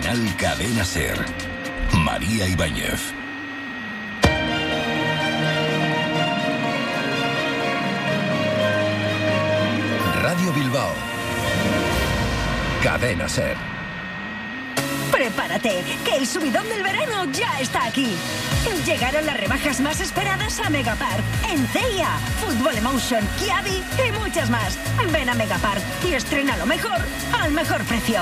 Señal Cadena Ser. María Ibáñez. Radio Bilbao. Cadena Ser. Prepárate, que el subidón del verano ya está aquí. Llegaron las rebajas más esperadas a Megapark. En CIA, Fútbol Emotion, Kiabi y muchas más. Ven a Megapark y estrena lo mejor al mejor precio.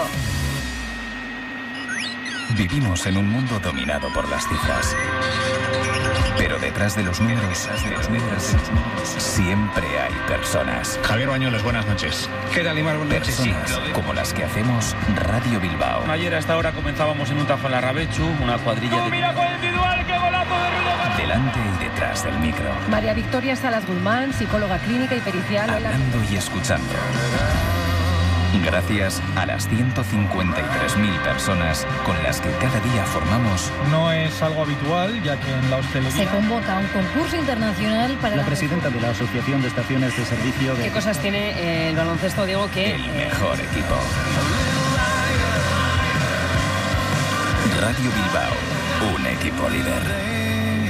Vivimos en un mundo dominado por las cifras. Pero detrás de los números, siempre hay personas. Javier Bañoles, buenas noches. ¿Qué tal, Imar? Buenas noches. Personas como las que hacemos Radio Bilbao. Ayer a esta hora comenzábamos en un tajo en la Rabechu, una cuadrilla de... ¡Mira con individual, qué golazo de Ruido! Delante y detrás del micro. María Victoria Salas Guzmán, psicóloga clínica y pericial. Hablando y escuchando. Gracias a las 153.000 personas con las que cada día formamos. No es algo habitual, ya que en la hostelería... Se convoca un concurso internacional para... La presidenta de la Asociación de Estaciones de Servicio de... ¿Qué cosas tiene el baloncesto, Diego? Que el mejor equipo. Radio Bilbao, un equipo líder.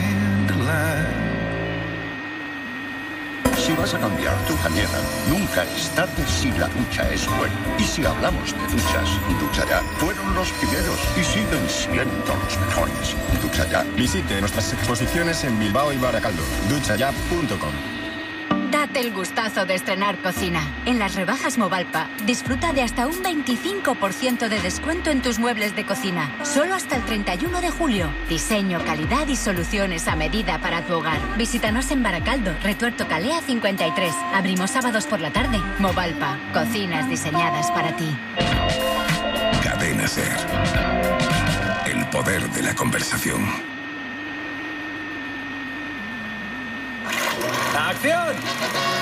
Si vas a cambiar tu bañera, nunca es tarde si la ducha es buena. Y si hablamos de duchas, Ducha Ya fueron los primeros y siguen siendo los mejores. Ducha Ya. Visite nuestras exposiciones en Bilbao y Baracaldo. duchaya.com. Date el gustazo de estrenar cocina. En las rebajas Movalpa, disfruta de hasta un 25% de descuento en tus muebles de cocina. Solo hasta el 31 de julio. Diseño, calidad y soluciones a medida para tu hogar. Visítanos en Baracaldo, Retuerto Calea 53. Abrimos sábados por la tarde. Movalpa, cocinas diseñadas para ti. Cadena Ser. El poder de la conversación. ¡Acción!